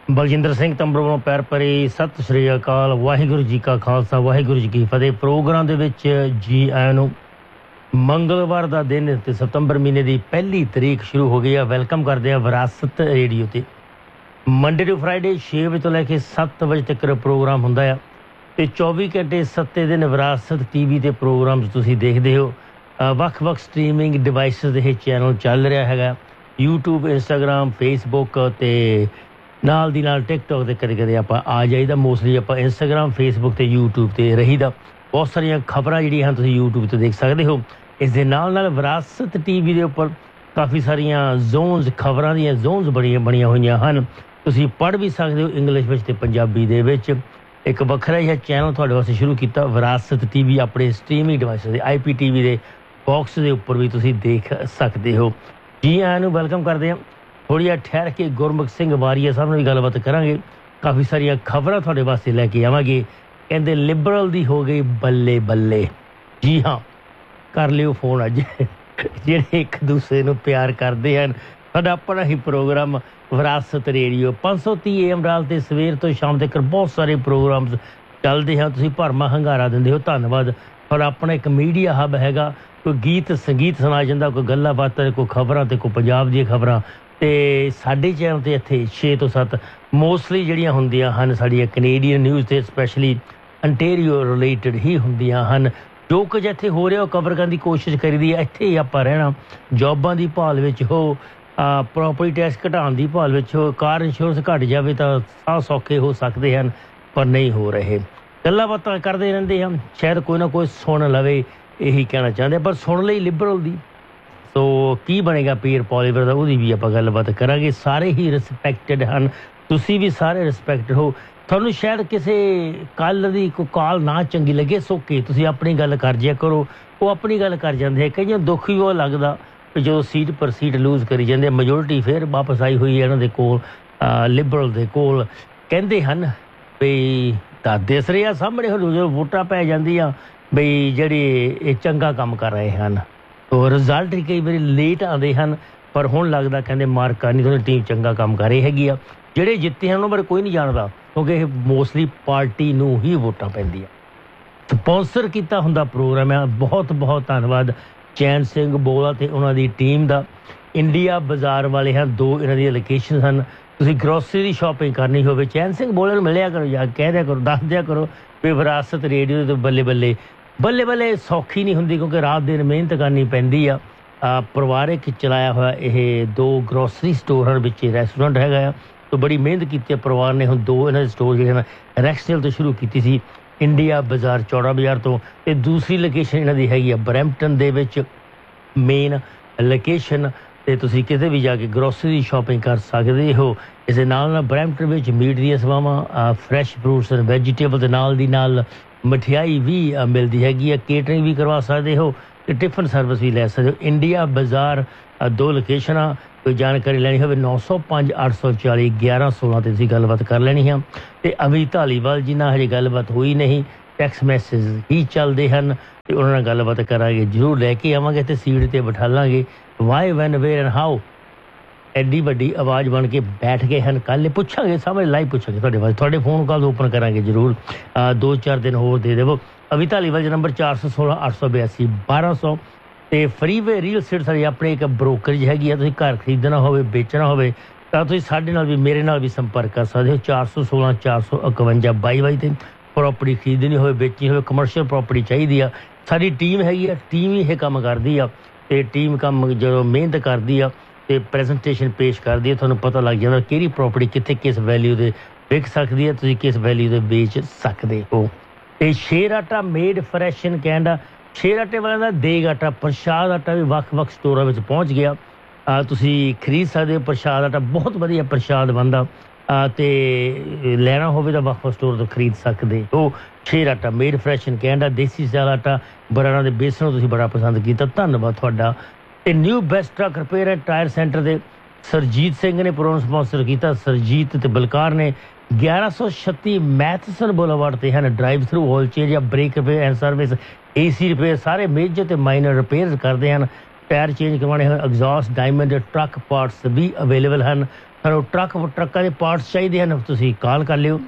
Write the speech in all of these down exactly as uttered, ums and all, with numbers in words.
ਬਲਜਿੰਦਰ ਸਿੰਘ ਤੰਬਰੂ ਵੱਲੋਂ ਪੈਰ ਭਰੀ ਸਤਿ ਸ਼੍ਰੀ ਅਕਾਲ। ਵਾਹਿਗੁਰੂ ਜੀ ਕਾ ਖਾਲਸਾ, ਵਾਹਿਗੁਰੂ ਜੀ ਕੀ ਫਤਿਹ। ਪ੍ਰੋਗਰਾਮ ਦੇ ਵਿੱਚ ਜੀ ਆਇਆਂ ਨੂੰ। ਮੰਗਲਵਾਰ ਦਾ ਦਿਨ ਤੇ ਸਤੰਬਰ ਮਹੀਨੇ ਦੀ ਪਹਿਲੀ ਤਰੀਕ ਸ਼ੁਰੂ ਹੋ ਗਈ ਆ। ਵੈਲਕਮ ਕਰਦੇ ਆ ਵਿਰਾਸਤ ਰੇਡੀਓ ਤੇ। ਮੰਡੇ ਟੂ ਫਰਾਈਡੇ ਛੇ ਵਜੇ ਤੋਂ ਲੈ ਕੇ ਸੱਤ ਵਜੇ ਤੱਕ ਪ੍ਰੋਗਰਾਮ ਹੁੰਦਾ ਆ ਤੇ ਚੌਵੀ ਘੰਟੇ ਸੱਤੇ ਦਿਨ ਵਿਰਾਸਤ ਟੀਵੀ ਤੇ ਪ੍ਰੋਗਰਾਮ ਤੁਸੀਂ ਦੇਖਦੇ ਹੋ। ਵੱਖ ਵੱਖ ਸਟਰੀਮਿੰਗ ਡਿਵਾਈਸਿਸ ਦੇ ਇਹ ਚੈਨਲ ਚੱਲ ਰਿਹਾ ਹੈਗਾ। ਯੂਟਿਊਬ, ਇੰਸਟਾਗ੍ਰਾਮ, ਫੇਸਬੁੱਕ ਤੇ ਨਾਲ ਦੀ ਨਾਲ ਟਿਕਟੋਕ 'ਤੇ ਕਦੇ ਕਦੇ ਆਪਾਂ ਆ ਜਾਈਦਾ। ਮੋਸਟਲੀ ਆਪਾਂ ਇੰਸਟਾਗ੍ਰਾਮ, ਫੇਸਬੁੱਕ ਅਤੇ ਯੂਟਿਊਬ 'ਤੇ ਰਹੀਦਾ। ਬਹੁਤ ਸਾਰੀਆਂ ਖਬਰਾਂ ਜਿਹੜੀਆਂ ਹਨ ਤੁਸੀਂ ਯੂਟਿਊਬ 'ਤੇ ਦੇਖ ਸਕਦੇ ਹੋ। ਇਸ ਦੇ ਨਾਲ ਨਾਲ ਵਿਰਾਸਤ ਟੀ ਵੀ ਦੇ ਉੱਪਰ ਕਾਫੀ ਸਾਰੀਆਂ ਜ਼ੋਨਸ, ਖਬਰਾਂ ਦੀਆਂ ਜ਼ੋਨਸ ਬੜੀਆਂ ਬਣੀਆਂ ਹੋਈਆਂ ਹਨ। ਤੁਸੀਂ ਪੜ੍ਹ ਵੀ ਸਕਦੇ ਹੋ ਇੰਗਲਿਸ਼ ਵਿੱਚ ਅਤੇ ਪੰਜਾਬੀ ਦੇ ਵਿੱਚ। ਇੱਕ ਵੱਖਰਾ ਜਿਹਾ ਚੈਨਲ ਤੁਹਾਡੇ ਵਾਸਤੇ ਸ਼ੁਰੂ ਕੀਤਾ ਵਿਰਾਸਤ ਟੀ ਵੀ। ਆਪਣੇ ਸਟਰੀਮਿੰਗ ਡਿਵਾਈਸ ਦੇ ਆਈ ਪੀ ਟੀ ਵੀ ਦੇ ਬਾਕਸ ਦੇ ਉੱਪਰ ਵੀ ਤੁਸੀਂ ਦੇਖ ਸਕਦੇ ਹੋ। ਜੀ ਆਇਆਂ ਨੂੰ ਵੈਲਕਮ ਕਰਦੇ ਹਾਂ। ਥੋੜ੍ਹੀ ਜਿਹਾ ਠਹਿਰ ਕੇ ਗੁਰਮੁਖ ਸਿੰਘ ਵਾਰੀਆ ਸਾਹਿਬ ਨਾਲ ਵੀ ਗੱਲਬਾਤ ਕਰਾਂਗੇ। ਕਾਫੀ ਸਾਰੀਆਂ ਖਬਰਾਂ ਤੁਹਾਡੇ ਵਾਸਤੇ ਲੈ ਕੇ ਆਵਾਂਗੇ। ਕਹਿੰਦੇ ਲਿਬਰਲ ਦੀ ਹੋ ਗਈ ਬੱਲੇ ਬੱਲੇ। ਜੀ ਹਾਂ, ਕਰ ਲਿਓ ਫੋਨ ਅੱਜ ਜਿਹੜੇ ਇੱਕ ਦੂਸਰੇ ਨੂੰ ਪਿਆਰ ਕਰਦੇ ਹਨ। ਸਾਡਾ ਆਪਣਾ ਹੀ ਪ੍ਰੋਗਰਾਮ ਵਿਰਾਸਤ ਰੇਡੀਓ ਪੰਜ ਸੌ ਤੀਹ ਏ ਐਮ ਰਾਲ 'ਤੇ ਸਵੇਰ ਤੋਂ ਸ਼ਾਮ ਤੱਕ ਬਹੁਤ ਸਾਰੇ ਪ੍ਰੋਗਰਾਮਸ ਚੱਲਦੇ ਹਨ। ਤੁਸੀਂ ਭਰਮਾ ਹੰਗਾਰਾ ਦਿੰਦੇ ਹੋ, ਧੰਨਵਾਦ। ਔਰ ਆਪਣਾ ਇੱਕ ਮੀਡੀਆ ਹੱਬ ਹੈਗਾ। ਕੋਈ ਗੀਤ ਸੰਗੀਤ ਸੁਣਾਇਆ ਜਾਂਦਾ, ਕੋਈ ਗੱਲਾਂ ਬਾਤਾਂ, ਕੋਈ ਖਬਰਾਂ ਅਤੇ ਕੋਈ ਪੰਜਾਬ ਦੀਆਂ ਖਬਰਾਂ। ਅਤੇ ਸਾਡੇ ਚੈਨਲ 'ਤੇ ਇੱਥੇ ਛੇ ਤੋਂ ਸੱਤ ਮੋਸਟਲੀ ਜਿਹੜੀਆਂ ਹੁੰਦੀਆਂ ਹਨ ਸਾਡੀਆਂ ਕੈਨੇਡੀਅਨ ਨਿਊਜ਼ 'ਤੇ ਸਪੈਸ਼ਲੀ ਅੰਟੇਰੀਓ ਰਿਲੇਟਡ ਹੀ ਹੁੰਦੀਆਂ ਹਨ। ਜੋ ਕੁਝ ਇੱਥੇ ਹੋ ਰਿਹਾ ਉਹ ਕਵਰ ਕਰਨ ਦੀ ਕੋਸ਼ਿਸ਼ ਕਰੀਦੀ ਹੈ। ਇੱਥੇ ਹੀ ਆਪਾਂ ਰਹਿਣਾ। ਜੋਬਾਂ ਦੀ ਭਾਲ ਵਿੱਚ ਹੋ, ਪ੍ਰੋਪਰਟੀ ਟੈਕਸ ਘਟਾਉਣ ਦੀ ਭਾਲ ਵਿੱਚ ਹੋ, ਕਾਰ ਇੰਸ਼ੋਰੈਂਸ ਘੱਟ ਜਾਵੇ ਤਾਂ ਸਾਹ ਸੌਖੇ ਹੋ ਸਕਦੇ ਹਨ, ਪਰ ਨਹੀਂ ਹੋ ਰਹੇ। ਗੱਲਾਂ ਬਾਤਾਂ ਕਰਦੇ ਰਹਿੰਦੇ ਹਨ, ਸ਼ਾਇਦ ਕੋਈ ਨਾ ਕੋਈ ਸੁਣ ਲਵੇ, ਇਹੀ ਕਹਿਣਾ ਚਾਹੁੰਦੇ। ਪਰ ਸੁਣ ਲਈ ਲਿਬਰਲ ਦੀ ਸੋ ਕੀ ਬਣੇਗਾ ਪੀਅਰ ਪੋਲੀਵਰ ਦਾ, ਉਹਦੀ ਵੀ ਆਪਾਂ ਗੱਲਬਾਤ ਕਰਾਂਗੇ। ਸਾਰੇ ਹੀ ਰਿਸਪੈਕਟਡ ਹਨ, ਤੁਸੀਂ ਵੀ ਸਾਰੇ ਰਿਸਪੈਕਟਡ ਹੋ। ਤੁਹਾਨੂੰ ਸ਼ਾਇਦ ਕਿਸੇ ਕੱਲ੍ਹ ਦੀ ਕੋਈ ਕਾਲ ਨਾ ਚੰਗੀ ਲੱਗੇ, ਸੋਕੇ ਤੁਸੀਂ ਆਪਣੀ ਗੱਲ ਕਰ ਜਿਆ ਕਰੋ। ਉਹ ਆਪਣੀ ਗੱਲ ਕਰ ਜਾਂਦੇ ਹੈ। ਕਈਆਂ ਦੁੱਖ ਵੀ ਉਹ ਲੱਗਦਾ ਵੀ ਜਦੋਂ ਸੀਟ ਪਰ ਸੀਟ ਲੂਜ਼ ਕਰੀ ਜਾਂਦੇ। ਮੈਜੋਰਿਟੀ ਫਿਰ ਵਾਪਸ ਆਈ ਹੋਈ ਹੈ ਇਹਨਾਂ ਦੇ ਕੋਲ, ਲਿਬਰਲ ਦੇ ਕੋਲ। ਕਹਿੰਦੇ ਹਨ ਵੀ ਤਾਂ ਦਿਸ ਰਿਹਾ ਸਾਹਮਣੇ ਹੁਣ ਜਦੋਂ ਵੋਟਾਂ ਪੈ ਜਾਂਦੀਆਂ ਬਈ ਜਿਹੜੇ ਇਹ ਚੰਗਾ ਕੰਮ ਕਰ ਰਹੇ ਹਨ। ਤੋ ਰਿਜ਼ਲਟ ਹੀ ਕਈ ਵਾਰੀ ਲੇਟ ਆਉਂਦੇ ਹਨ, ਪਰ ਹੁਣ ਲੱਗਦਾ ਕਹਿੰਦੇ ਮਾਰਕ ਕਰਨੀ ਤੁਹਾਨੂੰ ਟੀਮ ਚੰਗਾ ਕੰਮ ਕਰ ਰਹੀ ਹੈਗੀ ਆ। ਜਿਹੜੇ ਜਿੱਤੇ ਹਨ ਉਹਨਾਂ ਬਾਰੇ ਕੋਈ ਨਹੀਂ ਜਾਣਦਾ, ਕਿਉਂਕਿ ਇਹ ਮੋਸਟਲੀ ਪਾਰਟੀ ਨੂੰ ਹੀ ਵੋਟਾਂ ਪੈਂਦੀਆਂ। ਸਪੋਂਸਰ ਕੀਤਾ ਹੁੰਦਾ ਪ੍ਰੋਗਰਾਮ ਹੈ। ਬਹੁਤ ਬਹੁਤ ਧੰਨਵਾਦ ਚੈਨ ਸਿੰਘ ਬੋਲਾ ਅਤੇ ਉਹਨਾਂ ਦੀ ਟੀਮ ਦਾ। ਇੰਡੀਆ ਬਾਜ਼ਾਰ ਵਾਲੇ ਹਨ, ਦੋ ਇਹਨਾਂ ਦੀਆਂ ਲੋਕੇਸ਼ਨ ਹਨ। ਤੁਸੀਂ ਗਰੋਸਰੀ ਦੀ ਸ਼ਾਪਿੰਗ ਕਰਨੀ ਹੋਵੇ ਚੈਨ ਸਿੰਘ ਬੋਲੇ ਨੂੰ ਮਿਲਿਆ ਕਰੋ, ਜਾਂ ਕਹਿ ਦਿਆ ਕਰੋ, ਦੱਸ ਦਿਆ ਕਰੋ ਵੀ ਵਿਰਾਸਤ ਰੇਡੀਓ ਦੇ ਬੱਲੇ ਬੱਲੇ ਬੱਲੇ ਬੱਲੇ ਸੌਖੀ ਨਹੀਂ ਹੁੰਦੀ, ਕਿਉਂਕਿ ਰਾਤ ਦਿਨ ਮਿਹਨਤ ਕਰਨੀ ਪੈਂਦੀ ਆ। ਪਰਿਵਾਰਿਕ ਚਲਾਇਆ ਹੋਇਆ ਇਹ ਦੋ ਗਰੋਸਰੀ ਸਟੋਰ ਹਨ, ਵਿੱਚ ਰੈਸਟੋਰੈਂਟ ਹੈਗਾ ਆ। ਤਾਂ ਬੜੀ ਮਿਹਨਤ ਕੀਤੀ ਹੈ ਪਰਿਵਾਰ ਨੇ। ਹੁਣ ਦੋ ਇਹਨਾਂ ਦੇ ਸਟੋਰ ਜਿਹੜੇ ਹਨ ਰੈਕਸਡੇਲ ਤੋਂ ਸ਼ੁਰੂ ਕੀਤੀ ਸੀ, ਇੰਡੀਆ ਬਾਜ਼ਾਰ ਚੌੜਾ ਬਾਜ਼ਾਰ ਤੋਂ। ਅਤੇ ਦੂਸਰੀ ਲੋਕੇਸ਼ਨ ਇਹਨਾਂ ਦੀ ਹੈਗੀ ਆ ਬਰੈਂਪਟਨ ਦੇ ਵਿੱਚ, ਮੇਨ ਲੋਕੇਸ਼ਨ। ਅਤੇ ਤੁਸੀਂ ਕਿਤੇ ਵੀ ਜਾ ਕੇ ਗਰੋਸਰੀ ਦੀ ਸ਼ਾਪਿੰਗ ਕਰ ਸਕਦੇ ਹੋ। ਇਸ ਦੇ ਨਾਲ ਨਾਲ ਬਰੈਂਪਟਨ ਵਿੱਚ ਮੀਟ ਦੀਆਂ ਸੇਵਾਵਾਂ, ਫਰੈਸ਼ ਫਰੂਟਸ ਐਂਡ ਵੈਜੀਟੇਬਲ ਦੇ ਨਾਲ ਦੀ ਨਾਲ ਮਠਿਆਈ ਵੀ ਮਿਲਦੀ ਹੈਗੀ ਆ। ਕੇਟਰਿੰਗ ਵੀ ਕਰਵਾ ਸਕਦੇ ਹੋ ਅਤੇ ਟਿਫਨ ਸਰਵਿਸ ਵੀ ਲੈ ਸਕਦੇ ਹੋ। ਇੰਡੀਆ ਬਾਜ਼ਾਰ ਦੋ ਲੋਕੇਸ਼ਨਾਂ। ਕੋਈ ਜਾਣਕਾਰੀ ਲੈਣੀ ਹੋਵੇ ਨੌ ਸੌ ਪੰਜ ਅੱਠ ਸੌ ਚਾਲੀ ਗਿਆਰਾਂ ਸੋਲਾਂ 'ਤੇ ਤੁਸੀਂ ਗੱਲਬਾਤ ਕਰ ਲੈਣੀ ਹੈ। ਅਤੇ ਅਵੀ ਧਾਲੀਵਾਲ ਜੀ ਨਾਲ ਹਜੇ ਗੱਲਬਾਤ ਹੋਈ ਨਹੀਂ, ਟੈਕਸਟ ਮੈਸੇਜ ਹੀ ਚੱਲਦੇ ਹਨ ਅਤੇ ਉਹਨਾਂ ਨਾਲ ਗੱਲਬਾਤ ਕਰਾਂਗੇ। ਜ਼ਰੂਰ ਲੈ ਕੇ ਆਵਾਂਗੇ ਅਤੇ ਸੀਟ 'ਤੇ ਬਿਠਾ ਲਾਂਗੇ। Y, van, wear and how ਐਡੀ ਵੱਡੀ ਆਵਾਜ਼ ਬਣ ਕੇ ਬੈਠ ਗਏ ਹਨ। ਕੱਲ੍ਹ ਪੁੱਛਾਂਗੇ, ਸਾਹਮਣੇ ਲਾਈਵ ਪੁੱਛਾਂਗੇ ਤੁਹਾਡੇ ਵਾਸਤੇ। ਤੁਹਾਡੇ ਫੋਨ ਕਾਲ ਓਪਨ ਕਰਾਂਗੇ ਜ਼ਰੂਰ। ਦੋ ਚਾਰ ਦਿਨ ਹੋਰ ਦੇ ਦੇਵੋ। ਅਵੀ ਧਾਲੀਵਾਲ ਜੀ ਨੰਬਰ ਚਾਰ ਸੌ ਸੋਲਾਂ ਅੱਠ ਸੌ ਬਿਆਸੀ ਬਾਰਾਂ ਸੌ। ਅਤੇ ਫਰੀਵੇ ਰੀਅਲ ਸਟੇਟ ਸਾਡੀ ਆਪਣੀ ਇੱਕ ਬਰੋਕਰੇਜ ਹੈਗੀ ਆ। ਤੁਸੀਂ ਘਰ ਖਰੀਦਣਾ ਹੋਵੇ, ਵੇਚਣਾ ਹੋਵੇ ਤਾਂ ਤੁਸੀਂ ਸਾਡੇ ਨਾਲ ਵੀ, ਮੇਰੇ ਨਾਲ ਵੀ ਸੰਪਰਕ ਕਰ ਸਕਦੇ ਹੋ। ਚਾਰ ਸੌ ਸੋਲਾਂ ਚਾਰ ਸੌ ਇਕਵੰਜਾ ਬਾਈ ਬਾਈ 'ਤੇ ਪ੍ਰੋਪਰਟੀ ਖਰੀਦਣੀ ਹੋਵੇ, ਵੇਚਣੀ ਹੋਵੇ, ਕਮਰਸ਼ੀਅਲ ਪ੍ਰੋਪਰਟੀ ਚਾਹੀਦੀ ਆ। ਸਾਡੀ ਟੀਮ ਹੈਗੀ ਆ, ਟੀਮ ਹੀ ਇਹ ਕੰਮ ਕਰਦੀ ਆ। ਅਤੇ ਟੀਮ ਕੰਮ ਜਦੋਂ ਮਿਹਨਤ ਕਰਦੀ ਆ ਅਤੇ ਪ੍ਰੈਜੈਂਟੇਸ਼ਨ ਪੇਸ਼ ਕਰਦੀ ਹੈ, ਤੁਹਾਨੂੰ ਪਤਾ ਲੱਗ ਜਾਂਦਾ ਕਿਹੜੀ ਪ੍ਰੋਪਰਟੀ ਕਿੱਥੇ ਕਿਸ ਵੈਲਿਊ ਦੇ ਵਿਕ ਸਕਦੀ ਹੈ, ਤੁਸੀਂ ਕਿਸ ਵੈਲਿਊ ਦੇ ਵੇਚ ਸਕਦੇ ਹੋ। ਅਤੇ ਸ਼ੇਰ ਆਟਾ ਮੇਡ ਫਰੈਸ਼ ਇਨ ਕੈਨੇਡਾ। ਸ਼ੇਰ ਆਟੇ ਵਾਲਿਆਂ ਦਾ ਦੇਗ ਆਟਾ, ਪ੍ਰਸ਼ਾਦ ਆਟਾ ਵੀ ਵੱਖ ਵੱਖ ਸਟੋਰਾਂ ਵਿੱਚ ਪਹੁੰਚ ਗਿਆ। ਤੁਸੀਂ ਖਰੀਦ ਸਕਦੇ ਹੋ ਪ੍ਰਸ਼ਾਦ ਆਟਾ, ਬਹੁਤ ਵਧੀਆ ਪ੍ਰਸ਼ਾਦ ਬਣਦਾ। ਅਤੇ ਲੈਣਾ ਹੋਵੇ ਤਾਂ ਵੱਖ ਵੱਖ ਸਟੋਰ ਤੋਂ ਖਰੀਦ ਸਕਦੇ ਹੋ। ਸ਼ੇਰ ਆਟਾ made fresh in Canada. Desi style ਆਟਾ, ਬਰਾੜਾਂ ਦੇ ਬੇਸਣ ਨੂੰ ਤੁਸੀਂ ਬੜਾ ਪਸੰਦ ਕੀਤਾ, ਧੰਨਵਾਦ ਤੁਹਾਡਾ। ਅਤੇ new best truck repair and tyre centre ਦੇ ਸਰਜੀਤ ਸਿੰਘ ਨੇ ਪ੍ਰੋਗਰਾਮ ਸਪੋਂਸਰ ਕੀਤਾ। ਸਰਜੀਤ ਅਤੇ ਬਲਕਾਰ ਨੇ ਗਿਆਰਾਂ ਸੌ ਛੱਤੀ ਮੈਥਸਨ ਬੁਲੇਵਾਰਡ 'ਤੇ ਹਨ। ਡਰਾਈਵ ਥਰੂ ਆਇਲ ਚੇਂਜ ਜਾਂ break repair and service, A C repair, ਸਾਰੇ ਮੇਜਰ ਅਤੇ ਮਾਈਨਰ ਰਿਪੇਅਰ ਕਰਦੇ ਹਨ। ਟਾਇਰ ਚੇਂਜ ਕਰਵਾਉਣੇ ਹਨ, ਐਗਜ਼ੌਸਟ, ਡਾਇਮੰਡ, ਟਰੱਕ ਪਾਰਟਸ ਵੀ ਅਵੇਲੇਬਲ ਹਨ। ਸਾਨੂੰ ਟਰੱਕ ਟਰੱਕਾਂ ਦੇ ਪਾਰਟਸ ਚਾਹੀਦੇ ਹਨ ਤੁਸੀਂ ਕਾਲ ਕਰ ਲਿਓ।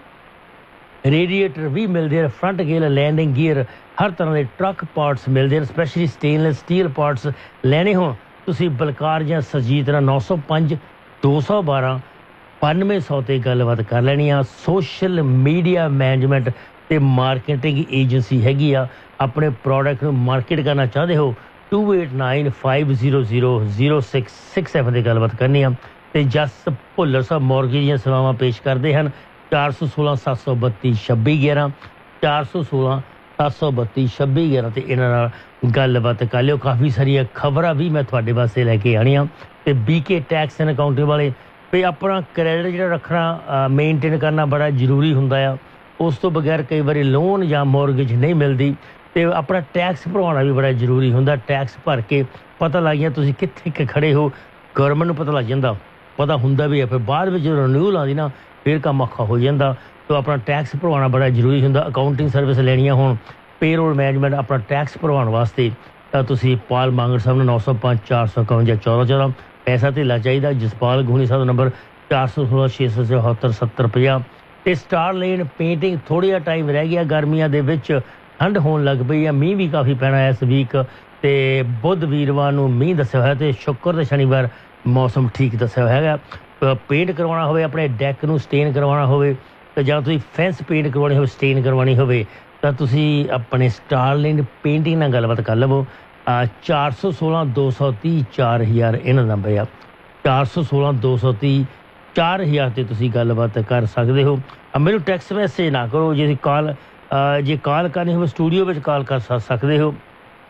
ਰੇਡੀਏਟਰ ਵੀ ਮਿਲਦੇ ਹਨ, ਫਰੰਟ ਗੇਅਰ, ਲੈਂਡਿੰਗ ਗੀਅਰ, ਹਰ ਤਰ੍ਹਾਂ ਦੇ ਟਰੱਕ ਪਾਰਟਸ ਮਿਲਦੇ ਹਨ। ਸਪੈਸ਼ਲੀ ਸਟੇਨਲੈਸ ਸਟੀਲ ਪਾਰਟਸ ਲੈਣੇ ਹੋਣ ਤੁਸੀਂ ਬਲਕਾਰ ਜਾਂ ਸਰਜੀਤ ਨਾਲ ਨੌ ਸੌ ਪੰਜ ਦੋ ਸੌ ਬਾਰਾਂ ਬਾਨਵੇਂ ਸੌ 'ਤੇ ਗੱਲਬਾਤ ਕਰ ਲੈਣੀ ਆ। ਸੋਸ਼ਲ ਮੀਡੀਆ ਮੈਨੇਜਮੈਂਟ ਅਤੇ ਮਾਰਕੀਟਿੰਗ ਏਜੰਸੀ ਹੈਗੀ ਆ। ਆਪਣੇ ਪ੍ਰੋਡਕਟ ਨੂੰ ਮਾਰਕੀਟ ਕਰਨਾ ਚਾਹੁੰਦੇ ਹੋ to eight nine five zero zero zero six six seven 'ਤੇ ਗੱਲਬਾਤ ਕਰਨੀ ਆ। ਅਤੇ ਜਸ ਭੁੱਲਰ ਸਾਹਿਬ ਮੋਰਗੇਜ ਦੀਆਂ ਸੇਵਾਵਾਂ ਪੇਸ਼ ਕਰਦੇ ਹਨ। ਚਾਰ ਸੌ ਸੋਲਾਂ ਸੱਤ ਸੌ ਬੱਤੀ ਛੱਬੀ ਗਿਆਰਾਂ ਚਾਰ ਸੌ ਸੋਲਾਂ ਸੱਤ ਸੌ ਬੱਤੀ ਛੱਬੀ ਗਿਆਰਾਂ 'ਤੇ ਇਹਨਾਂ ਨਾਲ ਗੱਲਬਾਤ ਕਰ ਲਿਓ। ਕਾਫੀ ਸਾਰੀਆਂ ਖਬਰਾਂ ਵੀ ਮੈਂ ਤੁਹਾਡੇ ਵਾਸਤੇ ਲੈ ਕੇ ਆਉਣੀਆਂ। ਅਤੇ B K tax and accounting ਵਾਲੇ ਵੀ ਆਪਣਾ ਕ੍ਰੈਡਿਟ ਜਿਹੜਾ ਰੱਖਣਾ ਮੇਨਟੇਨ ਕਰਨਾ ਬੜਾ ਜ਼ਰੂਰੀ ਹੁੰਦਾ ਆ। ਉਸ ਤੋਂ ਬਗੈਰ ਕਈ ਵਾਰੀ ਲੋਨ ਜਾਂ ਮੋਰਗੇਜ ਨਹੀਂ ਮਿਲਦੀ ਅਤੇ ਆਪਣਾ ਟੈਕਸ ਭਰਵਾਉਣਾ ਵੀ ਬੜਾ ਜ਼ਰੂਰੀ ਹੁੰਦਾ। ਟੈਕਸ ਭਰ ਕੇ ਪਤਾ ਲੱਗ ਗਿਆ ਤੁਸੀਂ ਕਿੱਥੇ ਕਿ ਖੜੇ ਹੋ, ਗਵਰਨਮੈਂਟ ਨੂੰ ਪਤਾ ਲੱਗ ਜਾਂਦਾ, ਪਤਾ ਹੁੰਦਾ ਵੀ ਹੈ। ਫਿਰ ਬਾਅਦ ਵਿੱਚ ਜਦੋਂ ਰਿਨਿਊਲ ਆਉਂਦੀ ਨਾ ਫਿਰ ਕੰਮ ਔਖਾ ਹੋ ਜਾਂਦਾ। ਤਾਂ ਆਪਣਾ ਟੈਕਸ ਭਰਵਾਉਣਾ ਬੜਾ ਜ਼ਰੂਰੀ ਹੁੰਦਾ। ਅਕਾਊਂਟਿੰਗ ਸਰਵਿਸ ਲੈਣੀਆਂ ਹੋਣ, ਪੇਰੋਲ ਮੈਨੇਜਮੈਂਟ, ਆਪਣਾ ਟੈਕਸ ਭਰਵਾਉਣ ਵਾਸਤੇ ਤਾਂ ਤੁਸੀਂ ਪਾਲ ਮਾਂਗੜ ਸਾਹਿਬ ਨੂੰ ਨੌ ਸੌ ਪੰਜ ਚਾਰ ਸੌ ਇਕਵੰਜਾ ਚੌਦਾਂ ਚੌਦਾਂ ਪੈਸਾ ਧੇਲਾ ਚਾਹੀਦਾ। ਜਸਪਾਲ ਗੂਣੀ ਸਾਹਿਬ ਦਾ ਨੰਬਰ ਚਾਰ ਸੌ ਸੋਲਾਂ ਛੇ ਸੌ ਚੌਹੱਤਰ ਸੱਤਰ ਪੰਜਾਹ। ਅਤੇ ਸਟਾਰ ਲੇਨ ਪੇਂਟਿੰਗ ਥੋੜ੍ਹਾ ਜਿਹਾ ਟਾਈਮ ਰਹਿ ਗਿਆ, ਗਰਮੀਆਂ ਦੇ ਵਿੱਚ ਠੰਡ ਹੋਣ ਲੱਗ ਪਈ ਆ, ਮੀਂਹ ਵੀ ਕਾਫੀ ਪੈਣਾ ਇਸ ਵੀਕ। ਅਤੇ ਬੁੱਧ ਵੀਰਵਾਰ ਨੂੰ ਮੀਂਹ ਦੱਸਿਆ ਹੋਇਆ ਅਤੇ ਸ਼ੁੱਕਰ ਅਤੇ ਸ਼ਨੀਵਾਰ ਮੌਸਮ ਠੀਕ ਦੱਸਿਆ ਹੋਇਆ ਹੈਗਾ। ਪੇਂਟ ਕਰਵਾਉਣਾ ਹੋਵੇ, ਆਪਣੇ ਡੈਕ ਨੂੰ ਸਟੇਨ ਕਰਵਾਉਣਾ ਹੋਵੇ ਤਾਂ ਜਾਂ ਤੁਸੀਂ ਫੈਂਸ ਪੇਂਟ ਕਰਵਾਉਣੀ ਹੋਵੇ, ਸਟੇਨ ਕਰਵਾਉਣੀ ਹੋਵੇ ਤਾਂ ਤੁਸੀਂ ਆਪਣੇ ਸਟਾਰਲਿੰਡ ਪੇਂਟਿੰਗ ਨਾਲ ਗੱਲਬਾਤ ਕਰ ਲਵੋ। ਚਾਰ ਸੌ ਸੋਲਾਂ ਦੋ ਸੌ ਤੀਹ ਚਾਰ ਹਜ਼ਾਰ ਇਹਨਾਂ ਦਾ ਨੰਬਰ ਆ। ਚਾਰ ਸੌ ਸੋਲਾਂ ਦੋ ਸੌ ਤੀਹ ਚਾਰ ਹਜ਼ਾਰ 'ਤੇ ਤੁਸੀਂ ਗੱਲਬਾਤ ਕਰ ਸਕਦੇ ਹੋ। ਮੈਨੂੰ ਟੈਕਸਟ ਮੈਸੇਜ ਨਾ ਕਰੋ। ਜੇ ਕਾਲ ਜੇ ਕਾਲ ਕਰਨੀ ਹੋਵੇ ਸਟੂਡੀਓ ਵਿੱਚ ਕਾਲ ਕਰ ਸਕਦੇ ਹੋ।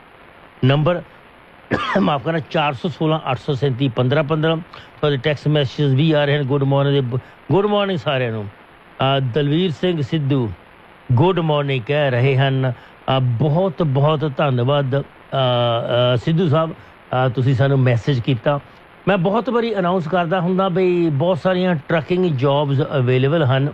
ਨੰਬਰ ਮਾਫ ਕਰਨਾ ਚਾਰ ਸੌ ਸੋਲਾਂ ਅੱਠ ਸੌ ਸੈਂਤੀ ਪੰਦਰਾਂ ਪੰਦਰਾਂ। ਤੁਹਾਡੇ ਟੈਕਸਟ ਮੈਸੇਜ ਵੀ ਆ ਰਹੇ ਹਨ। ਗੁੱਡ ਮੋਰਨਿੰਗ ਗੁੱਡ ਮੋਰਨਿੰਗ ਸਾਰਿਆਂ ਨੂੰ। ਦਲਵੀਰ ਸਿੰਘ ਸਿੱਧੂ ਗੁੱਡ ਮੋਰਨਿੰਗ ਕਹਿ ਰਹੇ ਹਨ। ਬਹੁਤ ਬਹੁਤ ਧੰਨਵਾਦ ਸਿੱਧੂ ਸਾਹਿਬ, ਤੁਸੀਂ ਸਾਨੂੰ ਮੈਸੇਜ ਕੀਤਾ। ਮੈਂ ਬਹੁਤ ਵਾਰੀ ਅਨਾਊਂਸ ਕਰਦਾ ਹੁੰਦਾ ਬਈ ਬਹੁਤ ਸਾਰੀਆਂ ਟਰੱਕਿੰਗ ਜੋਬਸ ਅਵੇਲੇਬਲ ਹਨ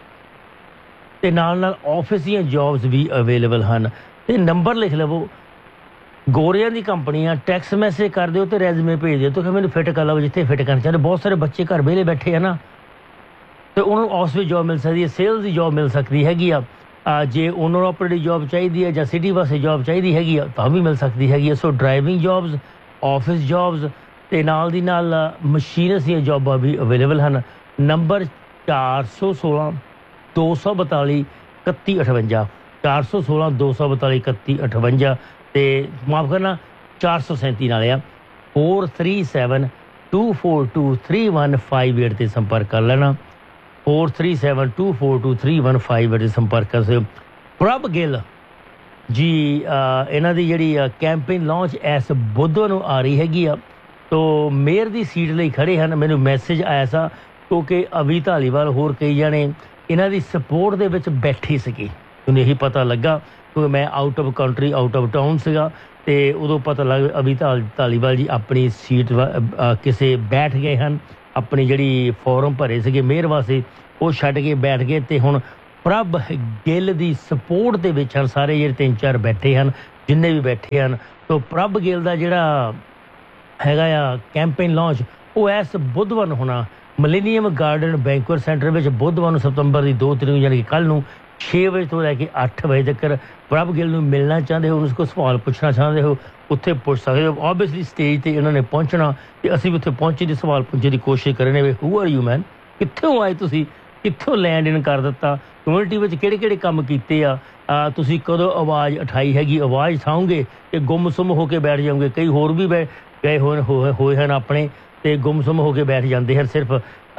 ਅਤੇ ਨਾਲ ਨਾਲ ਆਫਿਸ ਦੀਆਂ ਜੋਬਸ ਵੀ ਅਵੇਲੇਬਲ ਹਨ। ਅਤੇ ਨੰਬਰ ਲਿਖ ਲਵੋ। ਗੋਰਿਆਂ ਦੀ ਕੰਪਨੀ ਆ। ਟੈਕਸ ਮੈਸੇਜ ਕਰ ਦਿਓ ਅਤੇ ਰੈਜ਼ੂਮੇ ਭੇਜ ਦਿਓ ਤਾਂ ਮੈਨੂੰ ਫਿੱਟ ਕਰ ਲਓ ਜਿੱਥੇ ਫਿੱਟ ਕਰਨਾ ਚਾਹੁੰਦੇ। ਬਹੁਤ ਸਾਰੇ ਬੱਚੇ ਘਰ ਵਿਹਲੇ ਬੈਠੇ ਆ ਨਾ, ਅਤੇ ਉਹਨਾਂ ਨੂੰ ਆਫਿਸ ਵਿੱਚ ਜੋਬ ਮਿਲ ਸਕਦੀ ਹੈ, ਸੇਲਸ ਦੀ ਜੋਬ ਮਿਲ ਸਕਦੀ ਹੈਗੀ ਆ। ਜੇ ਓਨਰ ਆਪਰੇਟਿਵ ਜੋਬ ਚਾਹੀਦੀ ਹੈ ਜਾਂ ਸਿਟੀ ਵਾਸਤੇ ਜੋਬ ਚਾਹੀਦੀ ਹੈਗੀ ਆ ਤਾਂ ਵੀ ਮਿਲ ਸਕਦੀ ਹੈਗੀ ਆ। ਸੋ ਡਰਾਈਵਿੰਗ ਜੋਬਸ, ਆਫਿਸ ਜੋਬਸ ਅਤੇ ਨਾਲ ਦੀ ਨਾਲ ਮਸ਼ੀਨਸ ਦੀਆਂ ਜੋਬਾਂ ਵੀ ਅਵੇਲੇਬਲ ਹਨ। ਨੰਬਰ ਚਾਰ ਸੌ ਸੋਲਾਂ ਦੋ ਸੌ ਬਤਾਲੀ ਇਕੱਤੀ ਅਠਵੰਜਾ ਚਾਰ ਸੌ ਸੋਲਾਂ ਦੋ ਸੌ ਬਤਾਲੀ ਇਕੱਤੀ ਅਠਵੰਜਾ ਅਤੇ ਮਾਫ ਕਰਨਾ ਚਾਰ ਸੌ ਸੈਂਤੀ ਨਾਲ ਆ four three seven two four two three one five eight 'ਤੇ ਸੰਪਰਕ ਕਰ ਲੈਣਾ। Four three seven two four two three one five eight 'ਤੇ ਸੰਪਰਕ ਕਰ ਸਕਦੇ ਹੋ। ਪ੍ਰਭ ਗਿੱਲ ਜੀ ਇਹਨਾਂ ਦੀ ਜਿਹੜੀ ਕੈਂਪੇਨ ਲਾਂਚ ਇਸ ਬੁੱਧਵਾਰ ਨੂੰ ਆ ਰਹੀ ਹੈਗੀ ਆ। ਤੋ ਮੇਅਰ ਦੀ ਸੀਟ ਲਈ ਖੜ੍ਹੇ ਹਨ। ਮੈਨੂੰ ਮੈਸੇਜ ਆਇਆ ਸਾ ਕਿਉਂਕਿ ਅਵੀ ਧਾਲੀਵਾਲ ਹੋਰ ਕਈ ਜਾਣੇ ਇਹਨਾਂ ਦੀ ਸਪੋਰਟ ਦੇ ਵਿੱਚ ਬੈਠੇ ਸੀਗੇ। ਮੈਨੂੰ ਇਹੀ ਪਤਾ ਲੱਗਾ ਕਿਉਂਕਿ ਮੈਂ out of country out of town ਸੀਗਾ ਅਤੇ ਉਦੋਂ ਪਤਾ ਲੱਗ ਅਵੀ ਧਾਲ ਧਾਲੀਵਾਲ ਜੀ ਆਪਣੀ ਸੀਟ ਕਿਸੇ ਬੈਠ ਗਏ ਹਨ। ਆਪਣੀ ਜਿਹੜੀ ਫੋਰਮ ਭਰੇ ਸੀਗੇ ਮੇਅਰ ਵਾਸਤੇ ਉਹ ਛੱਡ ਕੇ ਬੈਠ ਗਏ ਅਤੇ ਹੁਣ ਪ੍ਰਭ ਗਿੱਲ ਦੀ ਸਪੋਰਟ ਦੇ ਵਿੱਚ ਹਨ ਸਾਰੇ ਜਿਹੜੇ ਤਿੰਨ ਚਾਰ ਬੈਠੇ ਹਨ, ਜਿੰਨੇ ਵੀ ਬੈਠੇ ਹਨ। ਤੋ ਪ੍ਰਭ ਗਿੱਲ ਦਾ ਜਿਹੜਾ ਹੈਗਾ ਆ ਕੈਂਪੇਨ ਲਾਂਚ ਉਹ ਇਸ ਬੁੱਧਵਾਰ ਨੂੰ ਹੋਣਾ ਮਿਲੇਨੀਅਮ ਗਾਰਡਨ ਬੈਂਕੁਅਟ ਸੈਂਟਰ ਵਿੱਚ ਬੁੱਧਵਾਰ ਨੂੰ ਸਤੰਬਰ ਦੀ ਦੋ ਤਰੀਕ ਯਾਨੀ ਕਿ ਕੱਲ੍ਹ ਨੂੰ ਛੇ ਵਜੇ ਤੋਂ ਲੈ ਕੇ ਅੱਠ ਵਜੇ ਤੱਕ। ਪ੍ਰਭ ਗਿੱਲ ਨੂੰ ਮਿਲਣਾ ਚਾਹੁੰਦੇ ਹੋ, ਉਸ ਕੋਲ ਸਵਾਲ ਪੁੱਛਣਾ ਚਾਹੁੰਦੇ ਹੋ, ਉੱਥੇ ਪੁੱਛ ਸਕਦੇ ਹੋ। ਓਬਵੀਅਸਲੀ ਸਟੇਜ 'ਤੇ ਇਹਨਾਂ ਨੇ ਪਹੁੰਚਣਾ ਅਤੇ ਅਸੀਂ ਵੀ ਉੱਥੇ ਪਹੁੰਚੇ ਦੀ ਸਵਾਲ ਪੁੱਛਣ ਦੀ ਕੋਸ਼ਿਸ਼ ਕਰਨੇ ਵੀ ਹੂ ਆਰ ਯੂ ਮੈਨ, ਕਿੱਥੋਂ ਆਏ ਤੁਸੀਂ, ਕਿੱਥੋਂ ਲੈਂਡ ਇਨ ਕਰ ਦਿੱਤਾ, ਕਮਿਊਨਿਟੀ ਵਿੱਚ ਕਿਹੜੇ ਕਿਹੜੇ ਕੰਮ ਕੀਤੇ ਆ, ਤੁਸੀਂ ਕਦੋਂ ਆਵਾਜ਼ ਉਠਾਈ ਹੈਗੀ, ਆਵਾਜ਼ ਉਠਾਓਗੇ ਅਤੇ ਗੁੰਮਸੁੰਮ ਹੋ ਕੇ ਬੈਠ ਜਾਓਗੇ। ਕਈ ਹੋਰ ਵੀ ਬੈ ਗਏ ਹੋਏ ਹੋਏ ਹਨ ਆਪਣੇ ਅਤੇ ਗੁੰਮਸੁੰਮ ਹੋ ਕੇ ਬੈਠ ਜਾਂਦੇ ਹਨ। ਸਿਰਫ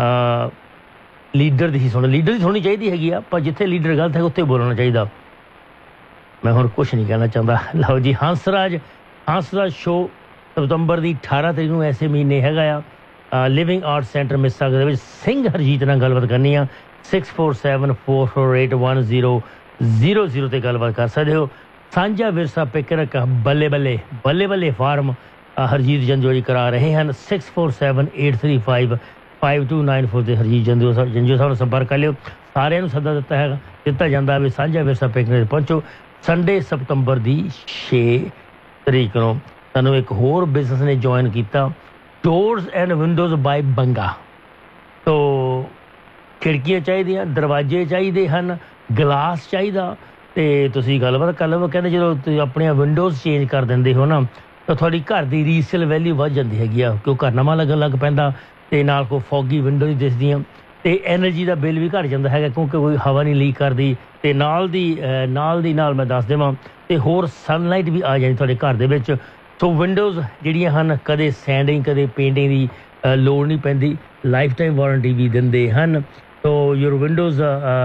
ਲੀਡਰ ਦੀ ਹੀ ਸੁਣ ਲੀਡਰ ਦੀ ਸੁਣਨੀ ਚਾਹੀਦੀ ਹੈਗੀ ਆ, ਪਰ ਜਿੱਥੇ ਲੀਡਰ ਗਲਤ ਹੈ ਉੱਥੇ ਬੋਲਣਾ ਚਾਹੀਦਾ। ਮੈਂ ਹੁਣ ਕੁਛ ਨਹੀਂ ਕਹਿਣਾ ਚਾਹੁੰਦਾ। ਲਓ ਜੀ, ਹੰਸਰਾਜ ਹੰਸਰਾਜ ਸ਼ੋਅ ਸਤੰਬਰ ਦੀ ਅਠਾਰਾਂ ਤਰੀਕ ਨੂੰ ਐਸੇ ਮਹੀਨੇ ਹੈਗਾ ਆ। ਲਿਵਿੰਗ ਆਰਟ ਸੈਂਟਰ ਮਿਸਾਗ ਦੇ ਵਿੱਚ ਸਿੰਘ ਹਰਜੀਤ ਨਾਲ ਗੱਲਬਾਤ ਕਰਨੀ ਆ। Six four seven four four eight one zero zero zero 'ਤੇ ਗੱਲਬਾਤ ਕਰ ਸਕਦੇ ਹੋ। ਸਾਂਝਾ ਵਿਰਸਾ ਪਿਕਨਿਕ ਬੱਲੇ ਬੱਲੇ ਬੱਲੇ ਬੱਲੇ ਫਾਰਮ ਹਰਜੀਤ ਜੰਜੋਰੀ ਕਰਾ ਰਹੇ ਹਨ। Six four seven eight three five five to nine four 'ਤੇ ਹਰਜੀਤ ਜੰਜੋ ਜੰਜੋ ਸਾਹਿਬ ਨੂੰ ਸੰਪਰਕ ਕਰ ਲਿਓ। ਸਾਰਿਆਂ ਨੂੰ ਸੱਦਾ ਦਿੱਤਾ ਹੈਗਾ ਦਿੱਤਾ ਜਾਂਦਾ ਵੀ ਸਾਂਝਾ ਵਿਰਸਾ ਪਿਕਨਿਕ ਪਹੁੰਚੋ। ਸੰਡੇ ਸਤੰਬਰ ਦੀ ਛੇ ਤਰੀਕ ਨੂੰ ਸਾਨੂੰ ਇੱਕ ਹੋਰ ਬਿਜ਼ਨਸ ਨੇ ਜੁਆਇਨ ਕੀਤਾ, doors and windows bye Banga. ਤੋ ਖਿੜਕੀਆਂ ਚਾਹੀਦੀਆਂ, ਦਰਵਾਜ਼ੇ ਚਾਹੀਦੇ ਹਨ, ਗਲਾਸ ਚਾਹੀਦਾ। ਤੇ ਤੁਸੀਂ ਗੱਲਬਾਤ ਕਰ ਲਓ। ਕਹਿੰਦੇ ਜਦੋਂ ਤੁਸੀਂ ਆਪਣੀਆਂ ਵਿੰਡੋਜ਼ ਚੇਂਜ ਕਰ ਦਿੰਦੇ ਹੋ ਨਾ ਤਾਂ ਤੁਹਾਡੀ ਘਰ ਦੀ ਰੀਸੇਲ ਵੈਲਿਊ ਵੱਧ ਜਾਂਦੀ ਹੈਗੀ ਆ, ਕਿਉਂ ਘਰ ਨਵਾਂ ਲੱਗਣ ਲੱਗ ਪੈਂਦਾ ਤੇ ਨਾਲ ਕੋਈ ਫੌਗੀ ਵਿੰਡੋ ਨਹੀਂ ਦਿਸਦੀਆਂ ਤੇ ਐਨਰਜੀ ਦਾ ਬਿੱਲ ਵੀ ਘੱਟ ਜਾਂਦਾ ਹੈਗਾ, ਕਿਉਂਕਿ ਕੋਈ ਹਵਾ ਨਹੀਂ ਲੀਕ ਕਰਦੀ। ਤੇ ਨਾਲ ਦੀ ਨਾਲ ਦੀ ਨਾਲ ਮੈਂ ਦੱਸ ਦੇਵਾਂ ਤੇ ਹੋਰ ਸਨਲਾਈਟ ਵੀ ਆ ਜਾਂਦੀ ਤੁਹਾਡੇ ਘਰ ਦੇ ਵਿੱਚ। ਸੋ ਵਿੰਡੋਜ਼ ਜਿਹੜੀਆਂ ਹਨ ਕਦੇ ਸੈਂਡਿੰਗ ਕਦੇ ਪੇਂਟਿੰਗ ਦੀ ਲੋੜ ਨਹੀਂ ਪੈਂਦੀ, ਲਾਈਫ ਟਾਈਮ ਵਾਰੰਟੀ ਵੀ ਦਿੰਦੇ ਹਨ। ਸੋ ਯੂਰ ਵਿੰਡੋਜ਼